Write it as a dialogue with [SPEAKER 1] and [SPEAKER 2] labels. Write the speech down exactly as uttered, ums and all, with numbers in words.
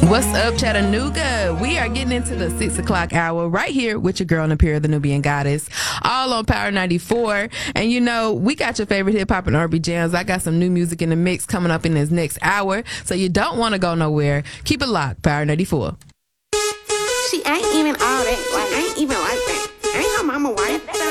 [SPEAKER 1] What's up, Chattanooga? We are getting into the six o'clock hour right here with your girl, Napira, the Nubian Goddess, all on Power ninety-four. And you know, we got your favorite hip hop and R and B jams. I got some new music in the mix coming up in this next hour, so you don't want to go nowhere. Keep it locked, Power ninety-four.
[SPEAKER 2] She ain't even all that. Like, ain't even like that. Ain't her mama wife.